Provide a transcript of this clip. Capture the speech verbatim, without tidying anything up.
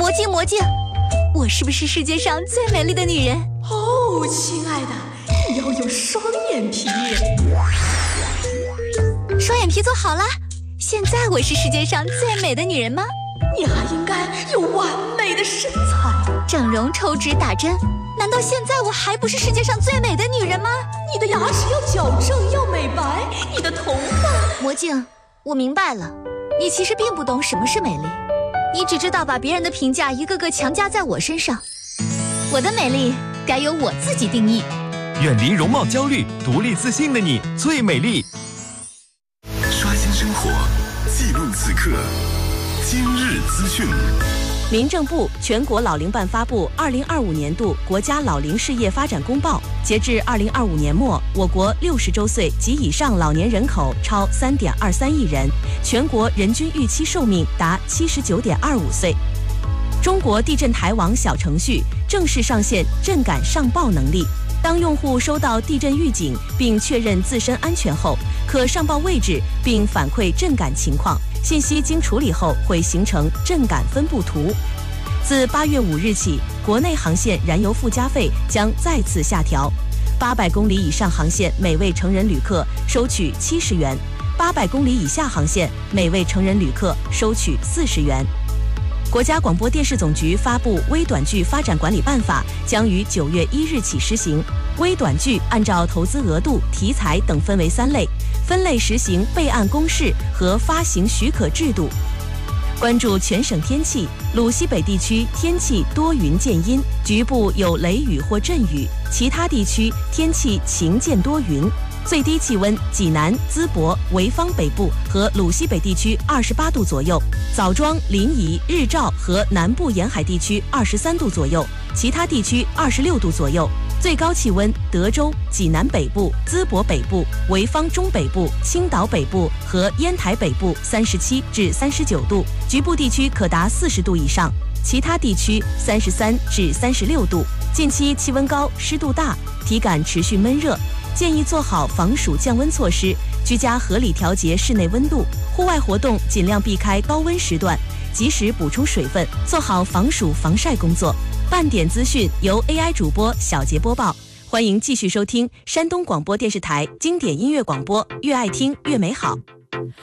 魔镜魔镜，我是不是世界上最美丽的女人？ 哦，亲爱的，你要有双眼皮。 双眼皮做好了，现在我是世界上最美的女人吗？ 你还应该有完美的身材。 整容、抽脂、打针，难道现在我还不是世界上最美的女人吗？ 你的牙齿要矫正，要美白，你的头发…… 魔镜，我明白了，你其实并不懂什么是美丽，你只知道把别人的评价一个个强加在我身上。我的美丽该由我自己定义。 远离容貌焦虑，独立自信的你最美丽。 刷新生活，记录此刻，今日资讯。 民政部、全国老龄办发布二零二五年度国家老龄事业发展公报，截至二零二五年末，我国六十周岁及以上老年人口超三点二三亿人，全国人均预期寿命达七十九点二五岁。中国地震台网小程序正式上线震感上报能力。当用户收到地震预警并确认自身安全后，可上报位置并反馈震感情况。信息经处理后会形成震感分布图。自八月五日起，国内航线燃油附加费将再次下调，八百公里以上航线每位成人旅客收取七十元，八百公里以下航线每位成人旅客收取四十元。国家广播电视总局发布《微短剧发展管理办法》，将于九月一日起施行。微短剧按照投资额度、题材等分为三类，分类实行备案公示和发行许可制度。关注全省天气，鲁西北地区天气多云见阴，局部有雷雨或阵雨，其他地区天气晴见多云。最低气温，济南、淄博、潍坊北部和鲁西北地区二十八度左右，枣庄、临沂、日照和南部沿海地区二十三度左右，其他地区二十六度左右。最高气温，德州、济南北部、淄博北部、潍坊中北部、青岛北部和烟台北部三十七至三十九度，局部地区可达四十度以上，其他地区三十三至三十六度。近期气温高，湿度大，体感持续闷热，建议做好防暑降温措施，居家合理调节室内温度，户外活动尽量避开高温时段，及时补充水分，做好防暑防晒工作。半点资讯由 A I 主播小杰播报，欢迎继续收听山东广播电视台经典音乐广播，越爱听越美好。